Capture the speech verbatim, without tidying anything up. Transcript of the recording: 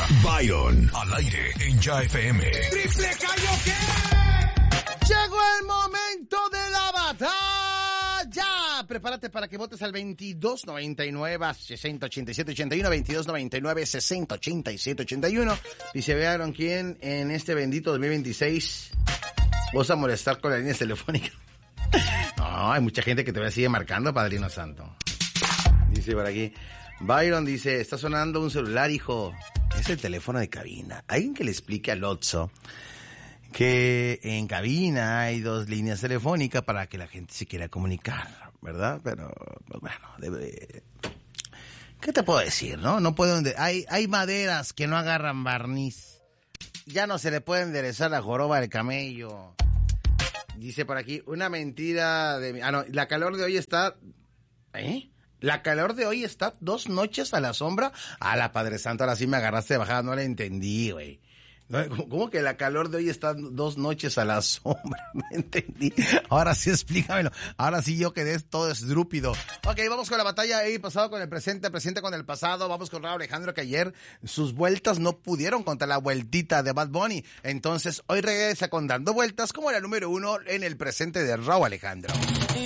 Byron, al aire en Ya F M. ¡Triple Gallo qué! Llegó el momento de la batalla. Prepárate para que votes al veintidós noventa y nueve, sesenta ochenta y siete ochenta y uno, veintidós noventa y nueve, sesenta ochenta y siete ochenta y uno. Y se vean quién en este bendito dos mil veintiséis vas a molestar con las líneas telefónicas. No, hay mucha gente que te sigue marcando, Padrino Santo. Dice por aquí, Byron dice, está sonando un celular, hijo. Es el teléfono de cabina. Alguien que le explique al Otso que en cabina hay dos líneas telefónicas para que la gente se quiera comunicar, ¿verdad? Pero, pues bueno, debe... ¿Qué te puedo decir, no? No puedo... Hay, hay maderas que no agarran barniz. Ya no se le puede enderezar la joroba del camello. Dice por aquí, una mentira de... Ah, no, la calor de hoy está... ¿Eh? La calor de hoy está dos noches a la sombra. A la Padre Santo, ahora sí me agarraste de bajada, no la entendí, güey. ¿Cómo que la calor de hoy está dos noches a la sombra? No entendí. Ahora sí explícamelo. Ahora sí yo quedé todo esdrúpido. Ok, vamos con la batalla ahí, pasado con el presente, presente con el pasado. Vamos con Raúl Alejandro, que ayer sus vueltas no pudieron contra la vueltita de Bad Bunny. Entonces hoy regresa con Dando Vueltas como la número uno en el presente de Raúl Alejandro.